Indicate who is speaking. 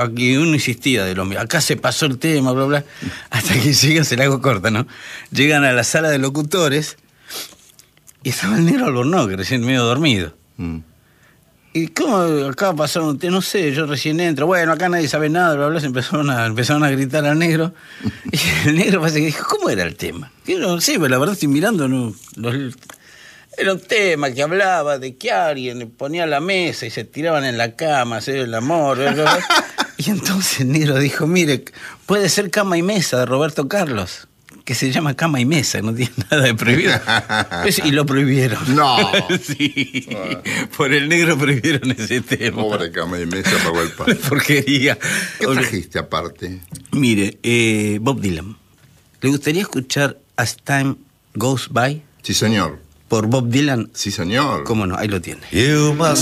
Speaker 1: aquí uno insistía de lo mismo, acá se pasó el tema, bla, bla, hasta que llegan, se la hago corta, ¿no? Llegan a la sala de locutores y estaba el negro Albornoz, que recién medio dormido. ¿Y cómo acá pasaron? No sé, yo recién entro, bueno, acá nadie sabe nada, bla, bla, se empezaron a gritar al negro, y el negro parece que dijo, ¿cómo era el tema? Y no sé, pero la verdad estoy mirando, no, era un tema que hablaba de que alguien le ponía la mesa y se tiraban en la cama, hacer el amor, bla, bla, bla. Y entonces el negro dijo, mire, puede ser Cama y Mesa de Roberto Carlos, que se llama Cama y Mesa, no tiene nada de prohibido. Y lo prohibieron.
Speaker 2: No.
Speaker 1: Sí, por el negro prohibieron ese tema.
Speaker 2: Pobre Cama y Mesa pagó el pan.
Speaker 1: Porquería.
Speaker 2: ¿Qué trajiste aparte?
Speaker 1: Mire, Bob Dylan. ¿Le gustaría escuchar As Time Goes By?
Speaker 2: Sí, señor.
Speaker 1: Por Bob Dylan.
Speaker 2: Sí, señor.
Speaker 1: ¿Cómo no? Ahí lo tiene.
Speaker 3: You must